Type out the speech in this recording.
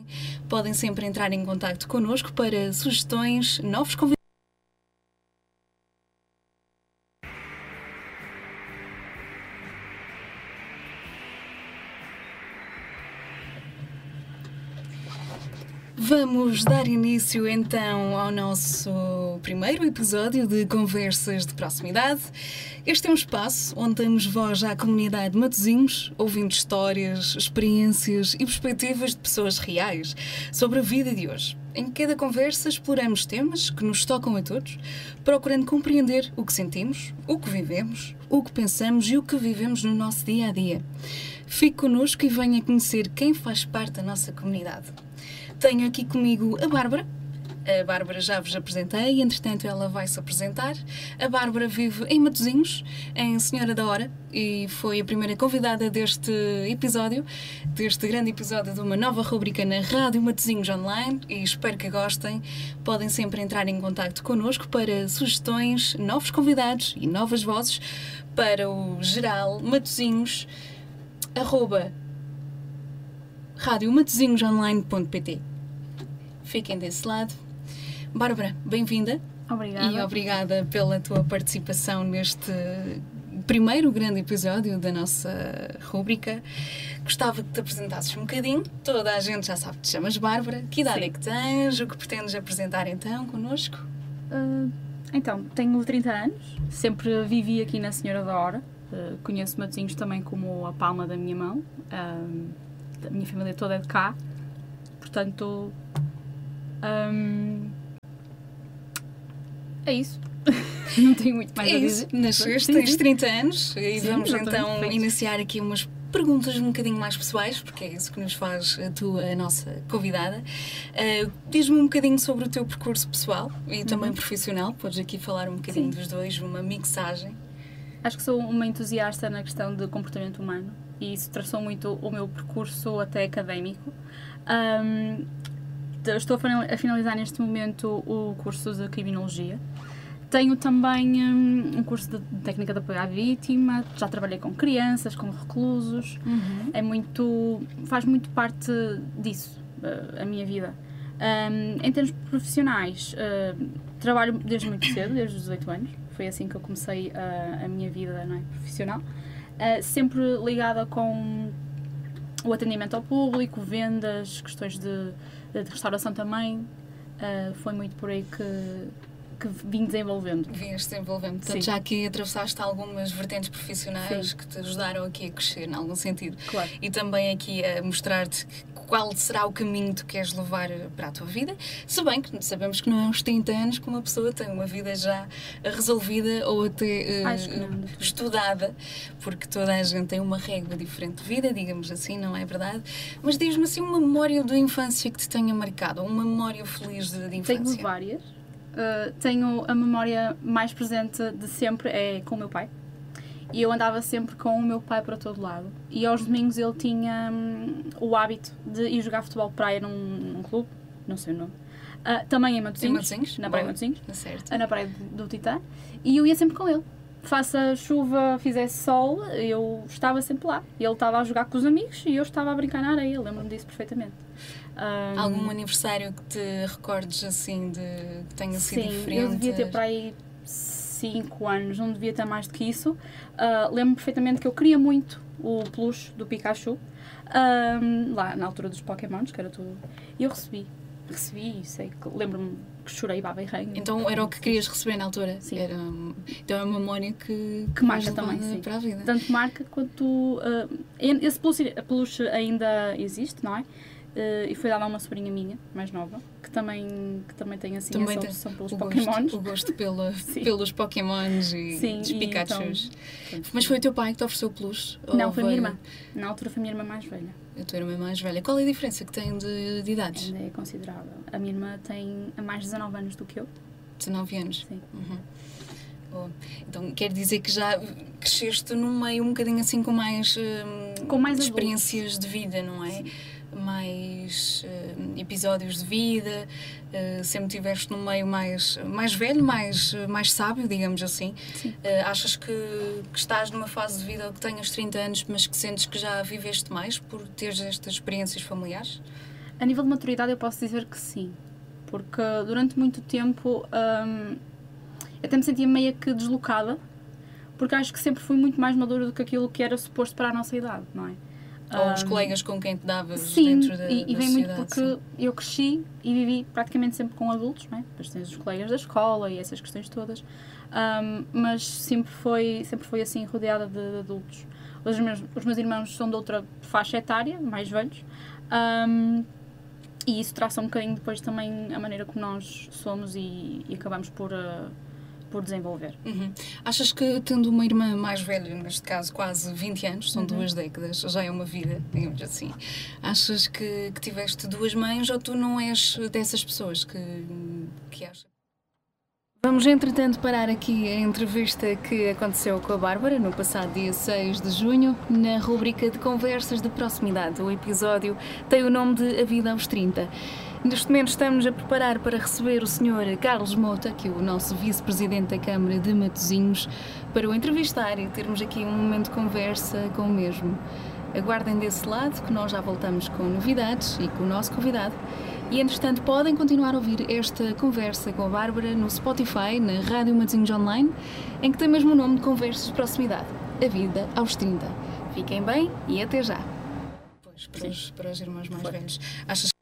Podem sempre entrar em contacto connosco para sugestões, novos convidados. Vamos dar início então ao nosso primeiro episódio de Conversas de Proximidade. Este é um espaço onde damos voz à comunidade de Matosinhos, ouvindo histórias, experiências e perspectivas de pessoas reais sobre a vida de hoje. Em cada conversa exploramos temas que nos tocam a todos, procurando compreender o que sentimos, o que vivemos, o que pensamos e o que vivemos no nosso dia-a-dia. Fique connosco e venha conhecer quem faz parte da nossa comunidade. Tenho aqui comigo a Bárbara. A Bárbara já vos apresentei, entretanto ela vai se apresentar. A Bárbara vive em Matosinhos, em Senhora da Hora, e foi a primeira convidada deste episódio, deste grande episódio de uma nova rubrica na Rádio Matosinhos Online, e espero que gostem. Podem sempre entrar em contacto connosco para sugestões, novos convidados e novas vozes para o geral matosinhos, @radiomatosinhosonline.pt. Fiquem desse lado. Bárbara, bem-vinda. Obrigada. E obrigada pela tua participação neste primeiro grande episódio da nossa rúbrica. Gostava que te apresentasses um bocadinho. Toda a gente já sabe que te chamas Bárbara. Que idade é que tens? O que pretendes apresentar então connosco? Então, tenho 30 anos. Sempre vivi aqui na Senhora da Hora. Conheço Matosinhos também como a palma da minha mão. A minha família toda é de cá. Portanto... é isso. Não tenho muito mais a dizer. Nasceste, tens 30 anos e vamos então feito. iniciar aqui umas perguntas um bocadinho mais pessoais, porque é isso que nos faz a nossa convidada. Diz-me um bocadinho sobre o teu percurso pessoal e também profissional. Podes aqui falar um bocadinho dos dois, uma mixagem. Acho que sou uma entusiasta na questão de comportamento humano e isso traçou muito o meu percurso até académico. Estou a finalizar neste momento o curso de Criminologia. Tenho também um curso de técnica de apoio à vítima, já trabalhei com crianças, com reclusos. Faz muito parte disso, a minha vida. Em termos profissionais, trabalho desde muito cedo, desde os 18 anos. Foi assim que eu comecei a minha vida, não é, profissional. Sempre ligada com o atendimento ao público, vendas, questões de restauração também. Foi muito por aí que vim desenvolvendo. Vinhas desenvolvendo. Portanto, já aqui atravessaste algumas vertentes profissionais que te ajudaram aqui a crescer, em algum sentido. Claro. E também aqui a mostrar-te qual será o caminho que tu queres levar para a tua vida. Se bem que sabemos que não é aos 30 anos que uma pessoa tem uma vida já resolvida ou até estudada, porque toda a gente tem uma régua diferente de vida, digamos assim, não é verdade? Mas diz-me assim uma memória de infância que te tenha marcado, uma memória feliz de infância. Tenho várias. Tenho a memória mais presente de sempre é com o meu pai. E eu andava sempre com o meu pai para todo lado. E aos domingos ele tinha o hábito de ir jogar futebol de praia num clube, não sei o nome. Também em Matosinhos, na praia de Matosinhos, na praia do Titã. E eu ia sempre com ele. Faça chuva, fizesse sol, eu estava sempre lá. Ele estava a jogar com os amigos e eu estava a brincar na areia. Lembro-me disso perfeitamente. Algum aniversário que te recordes assim, que tenha sido diferente? Eu devia ter para aí 5 anos, não devia ter mais do que isso. Lembro-me perfeitamente que eu queria muito o peluche do Pikachu, lá na altura dos Pokémons, que era tudo. E eu recebi, sei que lembro-me que chorei, baba e ranho. Então era o que querias receber na altura? Sim. Então é uma memória que marca também, sim. Para a vida. Tanto marca quanto... esse peluche ainda existe, não é? E foi dado a uma sobrinha minha, mais nova, que também tem assim também essa obsessão pelos Pokémons. O gosto pelos Pokémons e os Pikachus. Então, mas foi o teu pai que te ofereceu o peluche? Não, foi a minha irmã. Na altura foi a minha irmã mais velha. A tua irmã mais velha. Qual é a diferença que tem de idades? Ainda é considerável. A minha irmã tem mais de 19 anos do que eu. 19 anos? Sim. Bom, então quer dizer que já cresceste num meio um bocadinho assim com mais experiências de vida, não é? Sim. Mais episódios de vida, sempre estiveste num meio mais velho, mais sábio, digamos assim. Achas que estás numa fase de vida que tenhas 30 anos, mas que sentes que já viveste mais por teres estas experiências familiares? A nível de maturidade eu posso dizer que sim, porque durante muito tempo eu até me sentia meio que deslocada, porque acho que sempre fui muito mais madura do que aquilo que era suposto para a nossa idade, não é? Ou os colegas com quem te davas sim, dentro da e vem muito porque sim. eu cresci e vivi praticamente sempre com adultos, não é? Depois tens os colegas da escola e essas questões todas, mas sempre foi assim, rodeada de adultos. Os meus irmãos são de outra faixa etária, mais velhos, e isso traça um bocadinho depois também a maneira como nós somos e acabamos por desenvolver. Achas que, tendo uma irmã mais velha, neste caso quase 20 anos, são 2 décadas, já é uma vida, digamos assim, achas que tiveste 2 mães ou tu não és dessas pessoas que acham? Vamos, entretanto, parar aqui a entrevista que aconteceu com a Bárbara no passado dia 6 de junho, na rubrica de Conversas de Proximidade. O episódio tem o nome de A Vida aos 30. Neste momento estamos a preparar para receber o Sr. Carlos Mota, que é o nosso vice-presidente da Câmara de Matosinhos, para o entrevistar e termos aqui um momento de conversa com o mesmo. Aguardem desse lado, que nós já voltamos com novidades e com o nosso convidado. E, entretanto, podem continuar a ouvir esta conversa com a Bárbara no Spotify, na Rádio Matosinhos Online, em que tem mesmo o nome de Conversas de Proximidade, A Vida aos 30. Fiquem bem e até já. Pois, para os irmãos mais velhos. Achas